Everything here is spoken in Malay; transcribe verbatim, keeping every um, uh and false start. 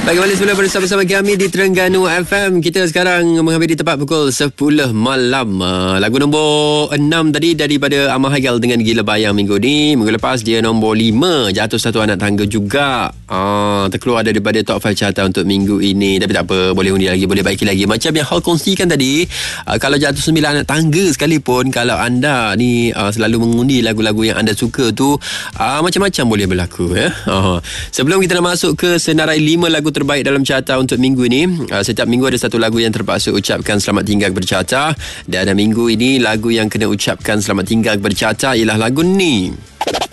Baik, kembali semula bersama-sama kami di Terengganu F M. Kita sekarang menghampiri tepat pukul sepuluh malam. Uh, lagu nombor enam tadi daripada Ahmad Haikal dengan Gila Bayang minggu ni. Minggu lepas dia nombor lima, jatuh satu anak tangga juga. Uh, terkeluar daripada top lima carta untuk minggu ini. Tapi tak apa, boleh undi lagi, boleh baiki lagi. Macam yang Hal kongsikan tadi, uh, kalau jatuh sembilan anak tangga sekalipun, kalau anda ni uh, selalu mengundi lagu-lagu yang anda suka tu, uh, macam-macam boleh berlaku. Ya? Uh, sebelum kita nak masuk ke senarai lima lagu terbaik dalam carta untuk minggu ini. Uh, setiap minggu ada satu lagu yang terpaksa ucapkan selamat tinggal kepada carta. Dan uh, minggu ini lagu yang kena ucapkan selamat tinggal kepada carta ialah lagu ni.